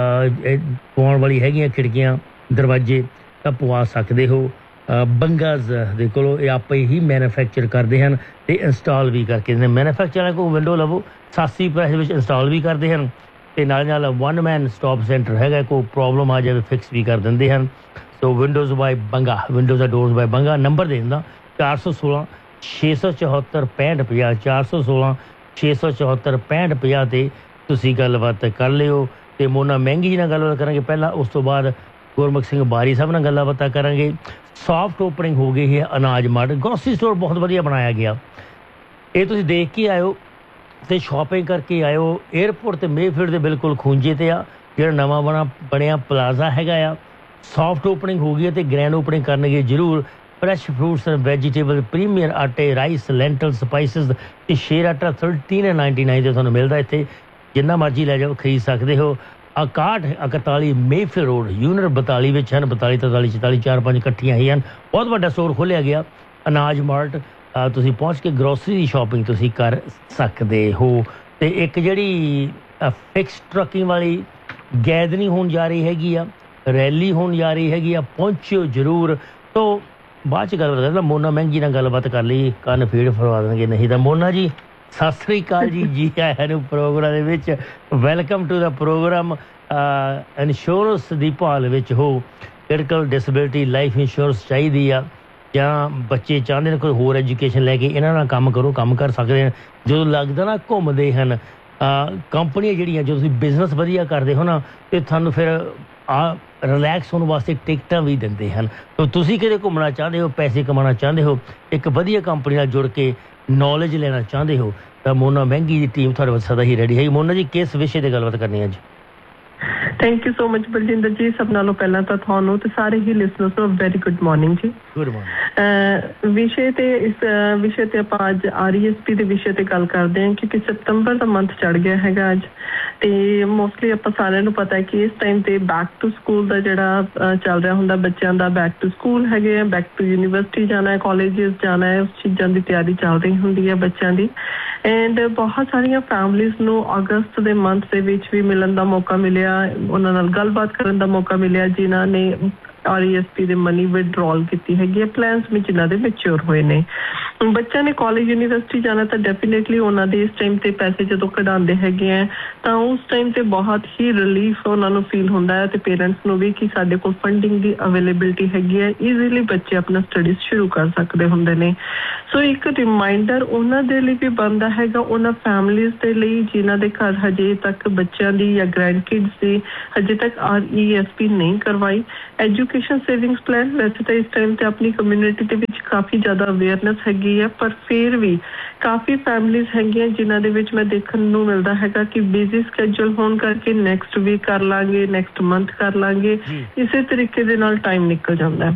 ਪਵਾਉਣ ਵਾਲੀ ਹੈਗੀਆਂ ਖਿੜਕੀਆਂ ਦਰਵਾਜ਼ੇ ਤਾਂ ਪਵਾ ਸਕਦੇ ਹੋ। ਬੰਗਾਜ਼ ਦੇ ਕੋਲੋਂ ਇਹ ਆਪੇ ਹੀ ਮੈਨੂਫੈਕਚਰ ਕਰਦੇ ਹਨ ਤੇ ਇੰਸਟਾਲ ਵੀ ਕਰਕੇ ਦਿੰਦੇ। ਮੈਨੂਫੈਕਚਰ ਕੋਲ ਵਿੰਡੋ ਲਵੋ, ਸਸਤੀ ਪ੍ਰਾਈਸ ਵਿੱਚ ਇੰਸਟਾਲ ਵੀ ਕਰਦੇ ਹਨ ਤੇ ਨਾਲ ਨਾਲ ਵਨ ਮੈਨ ਸਟਾਪ ਸੈਂਟਰ ਹੈਗਾ, ਕੋਈ ਪ੍ਰੋਬਲਮ ਆ ਜਾਵੇ ਫਿਕਸ ਵੀ ਕਰ ਦਿੰਦੇ ਹਨ। ਸੋ ਵਿੰਡੋਜ਼ ਬਾਏ ਬੰਗਾ, ਵਿੰਡੋਜ਼ ਦਾ ਡੋਰਸ ਬਾਏ ਬੰਗਾ। ਨੰਬਰ ਦੇ ਦਿੰਦਾ ਚਾਰ ਸੌ ਸੋਲਾਂ ਛੇ ਸੌ ਚੁਹੱਤਰ ਪੈਂਹਠ ਪੰਜਾਹ, ਚਾਰ ਸੌ ਸੋਲਾਂ ਛੇ ਸੌ ਚੁਹੱਤਰ ਪੈਂਹਠ ਪੰਜਾਹ ਤੇ ਤੁਸੀਂ ਗੱਲਬਾਤ ਕਰ ਲਿਓ। ਤੇ ਮੋਨਾ ਮਹਿੰਗੀ ਜੀ ਨਾਲ ਗੱਲਬਾਤ ਕਰਾਂਗੇ ਪਹਿਲਾਂ, ਉਸ ਤੋਂ ਬਾਅਦ ਗੁਰਮੁਖ ਸਿੰਘ ਬਾਰੀ ਸਾਹਿਬ ਨਾਲ ਗੱਲਾਂ ਬਾਤਾਂ ਕਰਾਂਗੇ। ਸੌਫਟ ਓਪਨਿੰਗ ਹੋ ਗਈ ਹੈ ਅਨਾਜ ਮਾਰਟ, ਗਰੋਸਰੀ ਸਟੋਰ ਬਹੁਤ ਵਧੀਆ ਬਣਾਇਆ ਗਿਆ। ਇਹ ਤੁਸੀਂ ਦੇਖ ਕੇ ਆਇਓ ਤੇ ਸ਼ਾਪਿੰਗ ਕਰਕੇ ਆਇਓ। ਏਅਰਪੋਰਟ ਤੇ ਮੇਫੀਲਡ ਦੇ ਬਿਲਕੁਲ ਖੂੰਜੇ ਤੇ ਆ ਜਿਹੜਾ ਨਵਾਂ ਬਣਾ ਬਣਿਆ ਪਲਾਜ਼ਾ ਹੈਗਾ ਆ। ਸੌਫਟ ਓਪਨਿੰਗ ਹੋ ਗਈ ਹੈ ਤੇ ਗ੍ਰੈਂਡ ਓਪਨਿੰਗ ਕਰਨਗੇ ਜ਼ਰੂਰ। Fresh fruits and vegetable, premier ਆਟੇ, ਰਾਈਸ, ਲੈਂਟਲ, ਸਪਾਈਸਿਸ ਤੇ ਸ਼ੇਰ ਆਟਾ ਥਰਟੀਨ ਨਾਈਨਟੀ ਨਾਈਨ ਤੇ ਤੁਹਾਨੂੰ ਮਿਲਦਾ। ਇੱਥੇ ਜਿੰਨਾ ਮਰਜ਼ੀ ਲੈ ਜਾਓ, ਖਰੀਦ ਸਕਦੇ ਹੋ। ਇਕਾਹਠ ਇਕਤਾਲੀ ਮੇਫੇਅਰ ਰੋਡ ਯੂਨਿਟ ਬਤਾਲੀ ਵਿੱਚ ਹਨ, ਬਤਾਲੀ ਤਰਤਾਲੀ ਚੁਤਾਲੀ ਚਾਰ ਪੰਜ ਇਕੱਠੀਆਂ ਹੀ ਹਨ। ਬਹੁਤ ਵੱਡਾ ਸਟੋਰ ਖੋਲ੍ਹਿਆ ਗਿਆ ਅਨਾਜ ਮਾਰਟ। ਤੁਸੀਂ ਪਹੁੰਚ ਕੇ ਗਰੋਸਰੀ ਦੀ ਸ਼ਾਪਿੰਗ ਤੁਸੀਂ ਕਰ ਸਕਦੇ ਹੋ। ਤੇ ਇੱਕ ਜਿਹੜੀ ਫਿਕਸ ਟਰੱਕਿੰਗ ਵਾਲੀ ਗੈਦਰਿੰਗ ਹੋਣ ਜਾ ਰਹੀ ਹੈਗੀ ਆ, ਰੈਲੀ ਹੋਣ ਜਾ ਰਹੀ ਹੈਗੀ ਆ, ਪਹੁੰਚਿਓ ਜ਼ਰੂਰ। ਤੋ ਬਾਅਦ 'ਚ ਗੱਲਬਾਤ ਕਰਦਾ ਮੋਨਾ ਮਹਿੰਗੀ ਨਾਲ ਗੱਲਬਾਤ ਕਰ ਲਈ, ਕੰਨ ਫੇੜ ਫਰਵਾ ਦੇਣਗੇ ਨਹੀਂ ਤਾਂ। ਮੋਨਾ ਜੀ ਸਤਿ ਸ੍ਰੀ ਅਕਾਲ ਜੀ, ਜੀ ਆਇਆਂ ਨੂੰ ਪ੍ਰੋਗਰਾਮ ਦੇ ਵਿੱਚ। Welcome to the programme. Insurance ਦੀ ਭਾਲ ਵਿੱਚ ਹੋ, ਕ੍ਰਿਟੀਕਲ ਡਿਸੇਬਿਲਿਟੀ ਲਾਈਫ ਇੰਸ਼ੋਰੈਂਸ ਚਾਹੀਦੀ ਆ ਜਾਂ ਬੱਚੇ ਚਾਹੁੰਦੇ ਨੇ ਕੋਈ ਹੋਰ ਐਜੂਕੇਸ਼ਨ ਲੈ ਕੇ ਇਹਨਾਂ ਨਾਲ ਕੰਮ ਕਰੋ, ਕੰਮ ਕਰ ਸਕਦੇ ਹਨ। ਜਦੋਂ ਲੱਗਦਾ ਨਾ ਘੁੰਮਦੇ ਹਨ ਕੰਪਨੀਆਂ ਜਿਹੜੀਆਂ, ਜਦੋਂ ਤੁਸੀਂ ਬਿਜ਼ਨਸ ਵਧੀਆ ਕਰਦੇ ਹੋ ਨਾ ਅਤੇ ਤੁਹਾਨੂੰ ਫਿਰ ਆ ਰਿਲੈਕਸ ਹੋਣ ਵਾਸਤੇ ਟਿਕਟਾਂ ਵੀ ਦਿੰਦੇ ਹਨ। ਤਾਂ ਤੁਸੀਂ ਕਿਤੇ ਘੁੰਮਣਾ ਚਾਹੁੰਦੇ ਹੋ, ਪੈਸੇ ਕਮਾਉਣਾ ਚਾਹੁੰਦੇ ਹੋ, ਇੱਕ ਵਧੀਆ ਕੰਪਨੀ ਨਾਲ ਜੁੜ ਕੇ ਨੌਲੇਜ ਲੈਣਾ ਚਾਹੁੰਦੇ ਹੋ ਤਾਂ ਮੋਨਾ ਮਹਿੰਗੀ ਦੀ ਟੀਮ ਤੁਹਾਡੇ ਵਾਸਤੇ ਸਦਾ ਹੀ ਰੈਡੀ ਹੈ। ਮੋਨਾ ਜੀ ਕਿਸ ਵਿਸ਼ੇ 'ਤੇ ਗੱਲਬਾਤ ਕਰਨੀ ਅੱਜ? Thank you so much Baljinder ਜੀ। ਸਭ ਨਾਲੋਂ ਪਹਿਲਾਂ ਤਾਂ ਤੁਹਾਨੂੰ ਤੇ ਸਾਰੇ ਹੀ ਲਿਸਨਰਸ ਨੂੰ ਵੈਰੀ ਗੁੱਡ ਮਾਰਨਿੰਗ ਜੀ। Good morning. ਵਿਸ਼ੇ ਤੇ ਇਸ ਵਿਸ਼ੇ ਤੇ ਆਪਾਂ ਅੱਜ ਆਰ ਈ ਐਸ ਪੀ ਦੇ ਵਿਸ਼ੇ ਤੇ ਗੱਲ ਕਰਦੇ ਹਾਂ, ਕਿਉਂਕਿ ਸਤੰਬਰ ਦਾ ਮੰਥ ਚੜ ਗਿਆ ਹੈਗਾ ਅੱਜ ਤੇ ਮੋਸਟਲੀ ਆਪਾਂ ਸਾਰਿਆਂ ਨੂੰ ਪਤਾ ਹੈ ਕਿ ਇਸ ਟਾਈਮ ਤੇ ਬੈਕ ਟੂ ਸਕੂਲ ਦਾ ਜਿਹੜਾ ਚੱਲ ਰਿਹਾ ਹੁੰਦਾ, ਬੱਚਿਆਂ ਦਾ ਬੈਕ ਟੂ ਸਕੂਲ ਹੈਗੇ ਆ, ਬੈਕ ਟੂ ਯੂਨੀਵਰਸਿਟੀ ਜਾਣਾ ਹੈ, ਕਾਲਜਿਸ ਜਾਣਾ ਹੈ, ਉਸ ਚੀਜ਼ਾਂ ਦੀ ਤਿਆਰੀ ਚੱਲ ਰਹੀ ਹੁੰਦੀ ਹੈ ਬੱਚਿਆਂ ਦੀ। ਐਂਡ ਬਹੁਤ ਸਾਰੀਆਂ ਫੈਮਲੀਜ਼ ਨੂੰ ਅਗਸਤ ਦੇ ਮੰਥ ਦੇ ਵਿੱਚ ਵੀ ਮਿਲਣ ਦਾ ਮੌਕਾ ਮਿਲਿਆ, ਉਹਨਾਂ ਨਾਲ ਗੱਲਬਾਤ ਕਰਨ ਦਾ ਮੌਕਾ ਮਿਲਿਆ ਜਿਨ੍ਹਾਂ ਨੇ ਆਰ ਈ ਐਸ ਪੀ ਦੇ ਮਨੀ ਵਿਡਰੋਲ ਕੀਤੀ ਹੈਗੀ ਹੈ, ਪਲਾਨਸ ਵਿੱਚ ਜਿਨ੍ਹਾਂ ਦੇ ਮੈਚਿਓਰ ਹੋਏ ਨੇ। ਬੱਚਿਆਂ ਨੇ ਕਾਲਜ ਯੂਨੀਵਰਸਿਟੀ ਜਾਣਾ ਤਾਂ ਡੈਫੀਨੇਟਲੀ ਉਹਨਾਂ ਦੇ ਇਸ ਟਾਈਮ ਤੇ ਪੈਸੇ ਜਦੋਂ ਕਢਾਉਂਦੇ ਹੈਗੇ ਆ ਤਾਂ ਉਸ ਟਾਈਮ ਤੇ ਬਹੁਤ ਹੀ ਰਿਲੀਫ ਉਹਨਾਂ ਨੂੰ ਫੀਲ ਹੁੰਦਾ ਹੈ ਤੇ ਪੇਰੈਂਟਸ ਨੂੰ ਵੀ ਕਿ ਸਾਡੇ ਕੋਲ ਫੰਡਿੰਗ ਦੀ ਅਵੇਲੇਬਿਲਿਟੀ ਹੈਗੀ ਹੈ, ਈਜ਼ੀਲੀ ਬੱਚੇ ਆਪਣਾ ਸਟੱਡੀਜ਼ ਸ਼ੁਰੂ ਕਰ ਸਕਦੇ ਹੁੰਦੇ ਨੇ। ਸੋ ਇੱਕ ਰਿਮਾਈਂਡਰ ਉਹਨਾਂ ਦੇ ਲਈ ਵੀ ਬਣਦਾ ਹੈਗਾ, ਉਹਨਾਂ ਫੈਮਲੀਜ਼ ਦੇ ਲਈ ਜਿਨ੍ਹਾਂ ਦੇ ਘਰ ਹਜੇ ਤੱਕ ਬੱਚਿਆਂ ਦੀ ਜਾਂ ਗ੍ਰੈਂਡ ਕਿਡਸ ਦੀ ਹਜੇ ਤੱਕ ਆਰ ਈ ਐਸ ਪੀ ਨਹੀਂ ਕਰਵਾਈ। ਐਜੂਕੇਸ਼ਨ ਸੇਵਿੰਗਸ ਪਲਾਨ ਵੈਸੇ ਤਾਂ ਇਸ ਟਾਈਮ ਤੇ ਆਪਣੀ ਕਮਿਊਨਿਟੀ ਦੇ ਵਿੱਚ ਕਾਫੀ ਜ਼ਿਆਦਾ ਅਵੇਅਰਨੈਸ ਹੈਗੀ ਹੈ, ਪਰ ਫਿਰ ਵੀ ਕਾਫੀ ਫੈਮਲੀਜ਼ ਹੈਗੀਆਂ ਜਿਨ੍ਹਾਂ ਦੇ ਵਿੱਚ ਮੈਂ ਦੇਖਣ ਨੂੰ ਮਿਲਦਾ ਹੈਗਾ ਕਿ ਬਿਜ਼ੀ ਸਕੈਜੂਲ ਹੋਣ ਕਰਕੇ ਨੈਕਸਟ ਵੀਕ ਕਰ ਲਾਂਗੇ, ਨੈਕਸਟ ਮੰਥ ਕਰ ਲਾਂਗੇ, ਇਸੇ ਤਰੀਕੇ ਦੇ ਨਾਲ ਟਾਈਮ ਨਿਕਲ ਜਾਂਦਾ ਹੈ।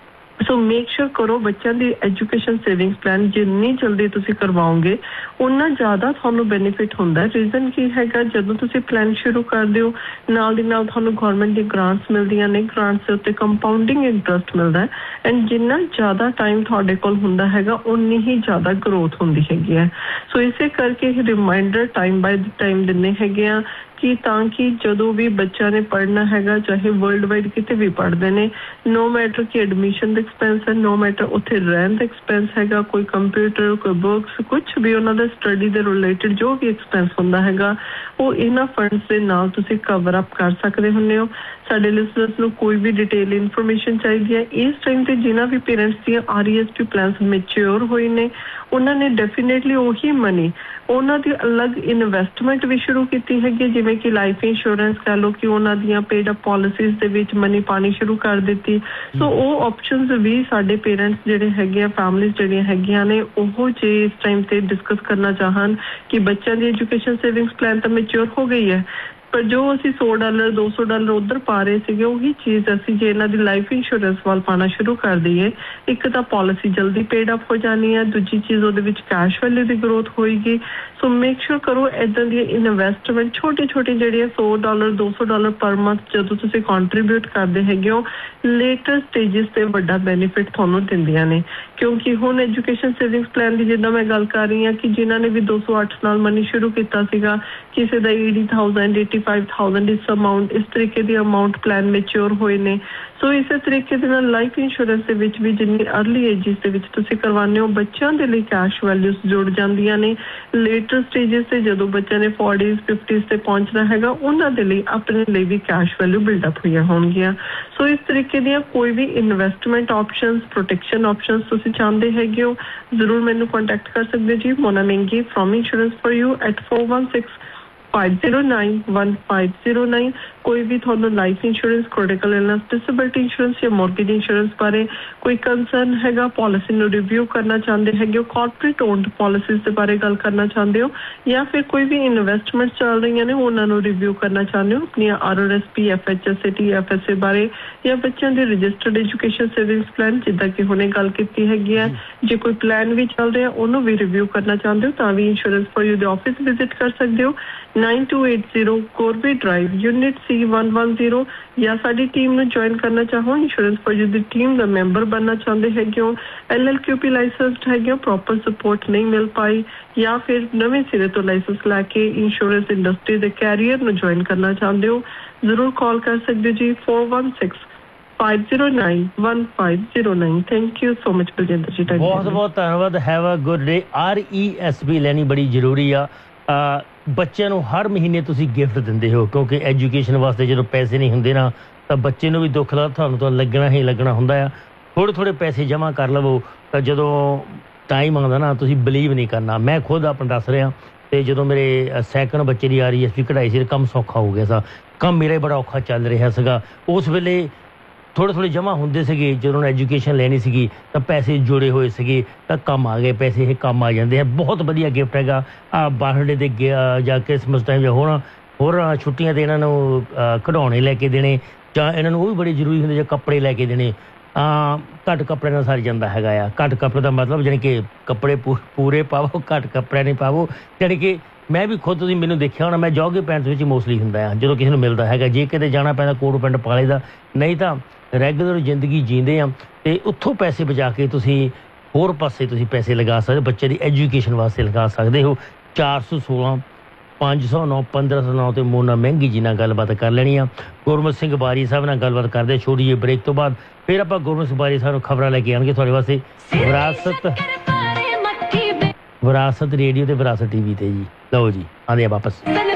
ਸੋ ਮੇਕ ਸ਼ੋਰ ਕਰੋ ਬੱਚਿਆਂ ਦੀ ਐਜੂਕੇਸ਼ਨ ਸੇਵਿੰਗਸ ਪਲਾਨ ਜਿੰਨੀ ਜਲਦੀ ਤੁਸੀਂ ਕਰਵਾਓਗੇ ਉਨਾ ਜ਼ਿਆਦਾ ਤੁਹਾਨੂੰ ਬੈਨੀਫਿਟ ਹੁੰਦਾ ਹੈ। ਰੀਜ਼ਨ ਕੀ ਹੈਗਾ, ਜਦੋਂ ਤੁਸੀਂ ਪਲਾਨ ਸ਼ੁਰੂ ਕਰਦੇ ਹੋ ਨਾਲ ਦੀ ਨਾਲ ਤੁਹਾਨੂੰ ਗੌਰਮੈਂਟ ਦੀ ਗ੍ਰਾਂਟਸ ਮਿਲਦੀਆਂ ਨੇ, ਗ੍ਰਾਂਟਸ ਦੇ ਉੱਤੇ ਕੰਪਾਊਂਡਿੰਗ ਇੰਟਰਸਟ ਮਿਲਦਾ ਹੈ ਐਂਡ ਜਿੰਨਾ ਜ਼ਿਆਦਾ ਟਾਈਮ ਤੁਹਾਡੇ ਕੋਲ ਹੁੰਦਾ ਹੈਗਾ ਉਨੀ ਹੀ ਜ਼ਿਆਦਾ ਗਰੋਥ ਹੁੰਦੀ ਹੈਗੀ ਹੈ। ਸੋ ਇਸੇ ਕਰਕੇ ਇਹ ਰਿਮਾਈਂਡਰ ਟਾਈਮ ਬਾਏ ਟਾਈਮ ਦਿੰਦੇ ਹੈਗੇ ਆ ਕਿ ਤਾਂ ਕਿ ਜਦੋਂ ਵੀ ਬੱਚਿਆਂ ਨੇ ਪੜ੍ਹਨਾ ਹੈਗਾ, ਚਾਹੇ ਵਰਲਡ ਵਾਈਡ ਕਿਤੇ ਵੀ ਪੜ੍ਹਦੇ ਨੇ, ਨੋ ਮੈਟਰ ਕਿ ਐਡਮਿਸ਼ਨ ਦਾ ਐਕਸਪੈਂਸ ਹੈ, ਨੋ ਮੈਟਰ ਉੱਥੇ ਰਹਿਣ ਦਾ ਐਕਸਪੈਂਸ ਹੈਗਾ, ਕੋਈ ਕੰਪਿਊਟਰ, ਕੋਈ ਬੁੱਕਸ, ਕੁਛ ਵੀ ਉਹਨਾਂ ਦਾ ਸਟੱਡੀ ਦੇ ਰਿਲੇਟਡ ਜੋ ਵੀ ਐਕਸਪੈਂਸ ਹੁੰਦਾ ਹੈਗਾ ਉਹ ਇਹਨਾਂ ਫੰਡਸ ਦੇ ਨਾਲ ਤੁਸੀਂ ਕਵਰ ਅਪ ਕਰ ਸਕਦੇ ਹੁੰਦੇ ਹੋ। ਸਾਡੇ ਲਿਸਨਰਸ ਨੂੰ ਕੋਈ ਵੀ ਡਿਟੇਲ ਇਨਫੋਰਮੇਸ਼ਨ ਚਾਹੀਦੀ ਹੈ ਇਸ ਟਾਈਮ ਤੇ ਜਿਨ੍ਹਾਂ ਵੀ ਪੇਰੈਂਟਸ ਦੀਆਂ R E S P plans mature ਹੋਏ ਨੇ ਉਹਨਾਂ ਨੇ ਡੈਫੀਨੇਟਲੀ ਉਹੀ ਮਨੀ ਉਹਨਾਂ ਦੀ ਅਲੱਗ ਇਨਵੈਸਟਮੈਂਟ ਵੀ ਸ਼ੁਰੂ ਕੀਤੀ ਹੈਗੀ, ਜਿਵੇਂ ਜਿਵੇਂ ਕਿ ਲਾਈਫ ਇੰਸ਼ੋਰੈਂਸ ਕਹ ਲਓ ਕਿ ਉਹਨਾਂ ਦੀਆਂ ਪੇਡ ਅਪ ਪਾਲਿਸੀਜ਼ ਦੇ ਵਿੱਚ ਮਨੀ ਪਾਣੀ ਸ਼ੁਰੂ ਕਰ ਦਿੱਤੀ। ਸੋ ਉਹ ਆਪਸ਼ਨਸ ਵੀ ਸਾਡੇ ਪੇਰੈਂਟਸ ਜਿਹੜੇ ਹੈਗੇ ਆ, ਫੈਮਿਲੀਜ਼ ਜਿਹੜੀਆਂ ਹੈਗੀਆਂ ਨੇ, ਉਹ ਜੇ ਇਸ ਟਾਈਮ ਤੇ ਡਿਸਕਸ ਕਰਨਾ ਚਾਹਣ ਕਿ ਬੱਚਿਆਂ ਦੀ ਐਜੂਕੇਸ਼ਨ ਸੇਵਿੰਗਸ ਪਲਾਨ ਤਾਂ ਮੈਚੁਰ ਹੋ ਗਈ ਹੈ, ਪਰ ਜੋ ਅਸੀਂ ਸੌ ਡਾਲਰ ਦੋ ਸੌ ਡਾਲਰ ਉਧਰ ਪਾ ਰਹੇ ਸੀਗੇ, ਉਹੀ ਚੀਜ਼ ਅਸੀਂ ਜੇ ਇਹਨਾਂ ਦੀ ਲਾਈਫ ਇੰਸ਼ੋਰੈਂਸ ਵੱਲ ਪਾਣਾ ਸ਼ੁਰੂ ਕਰ ਦਈਏ, ਇੱਕ ਤਾਂ ਪਾਲਿਸੀ ਜਲਦੀ ਪੇਡ ਅਪ ਹੋ ਜਾਣੀ ਹੈ, ਦੂਜੀ ਚੀਜ਼ ਉਹਦੇ ਵਿੱਚ ਕੈਸ਼ ਵੈਲਿਊ ਦੀ ਗਰੋਥ ਹੋਏਗੀ। ਸੋ ਮੇਕ ਸ਼ੋਰ ਕਰੋ ਇਦਾਂ ਦੀਆਂ ਇਨਵੈਸਟਮੈਂਟ ਛੋਟੀ ਛੋਟੀ ਜਿਹੜੀਆਂ ਸੌ ਡਾਲਰ ਦੋ ਸੌ ਡਾਲਰ ਪਰ ਮੰਥ ਜਦੋਂ ਤੁਸੀਂ ਕੰਟਰੀਬਿਊਟ ਕਰਦੇ ਹੈਗੇ ਹੋ, ਲੇਟਰ ਸਟੇਜਸ ਤੇ ਵੱਡਾ ਬੈਨੀਫਿਟ ਤੁਹਾਨੂੰ ਦਿੰਦੀਆਂ ਨੇ। ਕਿਉਂਕਿ ਹੁਣ ਐਜੂਕੇਸ਼ਨ ਸੇਵਿੰਗਸ ਪਲਾਨ ਦੀ ਜਿੱਦਾਂ ਮੈਂ ਗੱਲ ਕਰ ਰਹੀ ਹਾਂ ਕਿ ਜਿਨ੍ਹਾਂ ਨੇ ਵੀ ਦੋ ਸੌ ਅੱਠ ਨਾਲ ਮਨੀ ਸ਼ੁਰੂ ਕੀਤਾ ਸੀਗਾ, ਕਿਸੇ ਦਾ eighty thousand eighty five thousand ਇਸ ਅਮਾਉਂਟ, ਇਸ ਤਰੀਕੇ ਦੀ ਅਮਾਉਂਟ ਪਲਾਨ ਮੈਚੁਰ ਹੋਏ ਨੇ। ਸੋ ਇਸੇ ਤਰੀਕੇ ਦੇ ਨਾਲ ਲਾਈਫ ਇੰਸ਼ੋਰੈਂਸ ਦੇ ਵਿੱਚ ਵੀ ਜਿੰਨੀ ਅਰਲੀ ਏਜਿਸ ਦੇ ਵਿੱਚ ਤੁਸੀਂ ਕਰਵਾਉਂਦੇ ਹੋ, ਬੱਚਿਆਂ ਦੇ ਲਈ ਕੈਸ਼ ਵੈਲਿਊਸ ਜੁੜ ਜਾਂਦੀਆਂ ਨੇ। ਲੇਟਰ ਸਟੇਜਸ ਤੇ ਜਦੋਂ ਬੱਚਿਆਂ ਨੇ forties fifties ਤੇ ਪਹੁੰਚਣਾ ਹੈਗਾ, ਉਹਨਾਂ ਦੇ ਲਈ ਆਪਣੇ ਲਈ ਵੀ ਕੈਸ਼ ਵੈਲਿਊ ਬਿਲਡਅਪ ਹੋਈਆਂ ਹੋਣਗੀਆਂ। ਸੋ ਇਸ ਤਰੀਕੇ ਦੀਆਂ ਕੋਈ ਵੀ ਇਨਵੈਸਟਮੈਂਟ ਆਪਸ਼ਨਸ, ਪ੍ਰੋਟੈਕਸ਼ਨ ਆਪਸ਼ਨਸ ਤੁਸੀਂ ਚਾਹੁੰਦੇ ਹੈਗੇ ਹੋ, ਜ਼ਰੂਰ ਮੈਨੂੰ ਕੰਟੈਕਟ ਕਰ ਸਕਦੇ ਹੋ ਜੀ। ਮੋਨਾ ਮਹਿੰਗੀ from insurance for you at four one six five zero nine one five zero nine। ਕੋਈ ਵੀ ਤੁਹਾਨੂੰ life insurance, critical illness, disability insurance ਜਾਂ ਮੌਰਗੇਜ ਇੰਸ਼ੋਰੈਂਸ ਬਾਰੇ ਕੋਈ ਕੰਸਰਨ ਹੈਗਾ, ਪਾਲਿਸੀ ਨੂੰ ਰਿਵਿਊ ਕਰਨਾ ਚਾਹੁੰਦੇ ਹੈਗੇ ਹੋ, ਕਾਰਪੋਰੇਟ ਓਨਡ ਪਾਲਿਸੀਜ਼ ਦੇ ਬਾਰੇ ਗੱਲ ਕਰਨਾ ਚਾਹੁੰਦੇ ਹੋ, ਜਾਂ ਫਿਰ ਕੋਈ ਵੀ ਇਨਵੈਸਟਮੈਂਟ ਚੱਲ ਰਹੀਆਂ ਨੇ ਉਹਨਾਂ ਨੂੰ ਰਿਵਿਊ ਕਰਨਾ ਚਾਹੁੰਦੇ ਹੋ ਆਪਣੀਆਂ R R S P, F H S A T, F S A ਬਾਰੇ, ਜਾਂ ਬੱਚਿਆਂ ਦੇ ਰਜਿਸਟਰਡ ਐਜੂਕੇਸ਼ਨ ਸੇਵਿੰਗਸ ਪਲਾਨ ਜਿੱਦਾਂ ਕਿ ਹੁਣੇ ਗੱਲ ਕੀਤੀ ਹੈਗੀ ਹੈ, ਜੇ ਕੋਈ ਪਲਾਨ ਵੀ ਚੱਲ ਰਿਹਾ ਉਹਨੂੰ ਵੀ ਰਿਵਿਊ ਕਰਨਾ ਚਾਹੁੰਦੇ ਹੋ ਤਾਂ ਵੀ ਇੰਸ਼ੋਰੈਂਸ ਫॉर ਯੂ ਦੇ ਆਫਿਸ ਵਿਜ਼ਿਟ ਕਰ ਸਕਦੇ ਹੋ। nine two eight zero ਕੋਰਬੇ drive, unit ਸੀ one one zero। ਜਾਂ ਸਾਡੀ ਟੀਮ ਨੂੰ ਜੁਆਇਨ ਕਰਨਾ ਚਾਹੋ, insurance for you the team the member ਬਣਨਾ ਚਾਹੁੰਦੇ ਹੈਗੇ ਹੋ, ਐਲ ਐਲ ਕਿਊ ਪੀ ਲਾਇਸੈਂਸਡ ਹੈਗੇ ਹੋ, ਪ੍ਰੋਪਰ ਸਪੋਰਟ ਨਹੀਂ ਮਿਲ ਪਾਈ, ਜਾਂ ਫਿਰ ਨਵੇਂ ਸਿਰੇ ਤੋਂ ਲਾਇਸੈਂਸ ਲੈ ਕੇ ਇੰਸ਼ੋਰੈਂਸ ਇੰਡਸਟਰੀ ਦੇ ਕੈਰੀਅਰ ਨੂੰ ਜੁਆਇਨ ਕਰਨਾ ਚਾਹੁੰਦੇ ਹੋ, ਜ਼ਰੂਰ ਕਾਲ ਕਰ ਸਕਦੇ ਹੋ ਜੀ four one six five zero nine one five zero nine। Thank you so much Baljinder ਜੀ। ਬਹੁਤ ਬਹੁਤ ਧੰਨਵਾਦ। Have a good day. R E S B ਲੈਣੀ ਬੜੀ ਜ਼ਰੂਰੀ ਆ। ਬੱਚਿਆਂ ਨੂੰ ਹਰ ਮਹੀਨੇ ਤੁਸੀਂ ਗਿਫਟ ਦਿੰਦੇ ਹੋ, ਕਿਉਂਕਿ ਐਜੂਕੇਸ਼ਨ ਵਾਸਤੇ ਜਦੋਂ ਪੈਸੇ ਨਹੀਂ ਹੁੰਦੇ ਨਾ ਤਾਂ ਬੱਚੇ ਨੂੰ ਵੀ ਦੁੱਖ ਲੱਗਦਾ, ਤੁਹਾਨੂੰ ਤਾਂ ਲੱਗਣਾ ਹੀ ਲੱਗਣਾ ਹੁੰਦਾ ਆ। ਥੋੜ੍ਹੇ ਥੋੜ੍ਹੇ ਪੈਸੇ ਜਮ੍ਹਾਂ ਕਰ ਲਵੋ ਤਾਂ ਜਦੋਂ ਟਾਈਮ ਆਉਂਦਾ ਨਾ ਤੁਸੀਂ ਬਿਲੀਵ ਨਹੀਂ ਕਰਨਾ। ਮੈਂ ਖੁਦ ਆਪਣਾ ਦੱਸ ਰਿਹਾ, ਅਤੇ ਜਦੋਂ ਮੇਰੇ ਸੈਕਿੰਡ ਬੱਚੇ ਦੀ ਆਰ ਈ ਐਸ ਬੀ ਕਢਾਈ ਸੀ, ਕੰਮ ਸੌਖਾ ਹੋ ਗਿਆ ਸੀ। ਕੰਮ ਮੇਰਾ ਬੜਾ ਔਖਾ ਚੱਲ ਰਿਹਾ ਸੀਗਾ। ਉਸ ਵੇਲੇ ਥੋੜ੍ਹੇ ਥੋੜ੍ਹੇ ਜਮ੍ਹਾਂ ਹੁੰਦੇ ਸੀਗੇ, ਜਦੋਂ ਐਜੂਕੇਸ਼ਨ ਲੈਣੀ ਸੀਗੀ ਤਾਂ ਪੈਸੇ ਜੁੜੇ ਹੋਏ ਸੀਗੇ ਤਾਂ ਕੰਮ ਆ ਗਏ, ਪੈਸੇ ਇਹ ਕੰਮ ਆ ਜਾਂਦੇ ਆ। ਬਹੁਤ ਵਧੀਆ ਗਿਫਟ ਹੈਗਾ। ਆ ਬਰਥਡੇ 'ਤੇ ਗਿਆ ਜਾਂ ਕ੍ਰਿਸਮਸ ਟਾਈਮ ਜਾਂ ਹੋਰ ਹੋਰ ਛੁੱਟੀਆਂ 'ਤੇ ਇਹਨਾਂ ਨੂੰ ਖਿਡੌਣੇ ਲੈ ਕੇ ਦੇਣੇ, ਜਾਂ ਇਹਨਾਂ ਨੂੰ ਉਹ ਵੀ ਬੜੀ ਜ਼ਰੂਰੀ ਹੁੰਦੇ, ਜਾਂ ਕੱਪੜੇ ਲੈ ਕੇ ਦੇਣੇ। ਘੱਟ ਕੱਪੜੇ ਨਾਲ ਸਰ ਜਾਂਦਾ ਹੈਗਾ ਆ। ਘੱਟ ਕੱਪੜੇ ਦਾ ਮਤਲਬ ਜਾਣੀ ਕਿ ਕੱਪੜੇ ਪੂ ਪੂਰੇ ਪਾਵੋ, ਘੱਟ ਕੱਪੜੇ ਨਹੀਂ ਪਾਵੋ। ਜਾਣੀ ਕਿ ਮੈਂ ਵੀ ਖੁਦ, ਤੁਸੀਂ ਮੈਨੂੰ ਦੇਖਿਆ ਹੋਣਾ, ਮੈਂ ਜੋਗੇ ਪੈਂਟਸ ਵਿੱਚ ਮੋਸਟਲੀ ਹੁੰਦਾ ਆ ਜਦੋਂ ਕਿਸੇ ਨੂੰ ਮਿਲਦਾ ਹੈਗਾ। ਜੇ ਕਿਤੇ ਜਾਣਾ ਪੈਂਦਾ ਕੋਟ ਪੈਂਟ ਪਾ ਲਈਦਾ, ਨਹੀਂ ਤਾਂ ਰੈਗੂਲਰ ਜ਼ਿੰਦਗੀ ਜੀਂਦੇ ਆ। ਅਤੇ ਉੱਥੋਂ ਪੈਸੇ ਬਚਾ ਕੇ ਤੁਸੀਂ ਹੋਰ ਪਾਸੇ ਤੁਸੀਂ ਪੈਸੇ ਲਗਾ ਸਕਦੇ, ਬੱਚੇ ਦੀ ਐਜੂਕੇਸ਼ਨ ਵਾਸਤੇ ਲਗਾ ਸਕਦੇ ਹੋ। ਚਾਰ ਸੌ ਸੋਲਾਂ ਪੰਜ ਸੌ ਨੌ ਪੰਦਰਾਂ ਸੌ ਨੌ 'ਤੇ ਮੋਨਾ ਮਹਿੰਗੀ ਜੀ ਨਾਲ ਗੱਲਬਾਤ ਕਰ ਲੈਣੀ ਆ। ਗੁਰਮਤ ਸਿੰਘ ਬਾਰੀ ਸਾਹਿਬ ਨਾਲ ਗੱਲਬਾਤ ਕਰਦੇ ਛੋਟੀ ਜਿਹੀ ਬ੍ਰੇਕ ਤੋਂ ਬਾਅਦ। ਫਿਰ ਆਪਾਂ ਗੁਰਮਤ ਸਿੰਘ ਬਾਰੀ ਸਾਹਿਬ ਨੂੰ ਖਬਰਾਂ ਲੈ ਕੇ ਆਉਣਗੇ ਤੁਹਾਡੇ ਵਾਸਤੇ ਵਿਰਾਸਤ ਵਿਰਾਸਤ ਰੇਡੀਓ ਤੇ ਵਿਰਾਸਤ ਟੀ ਵੀ 'ਤੇ ਜੀ। ਲਓ ਜੀ, ਆਉਂਦੇ ਆ ਵਾਪਸ।